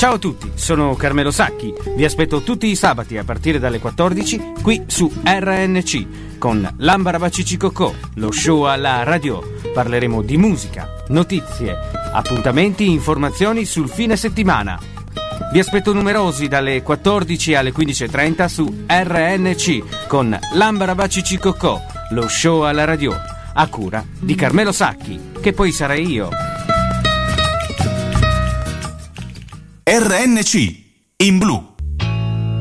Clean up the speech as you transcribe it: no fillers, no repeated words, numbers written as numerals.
Ciao a tutti, sono Carmelo Sacchi. Vi aspetto tutti i sabati a partire dalle 14 qui su RNC con L'Ambarabaccicicocò, lo show alla radio. Parleremo di musica, notizie, appuntamenti, informazioni sul fine settimana. Vi aspetto numerosi dalle 14 alle 15.30 su RNC con L'Ambarabaccicicocò, lo show alla radio, a cura di Carmelo Sacchi, che poi sarei io. RNC in blu.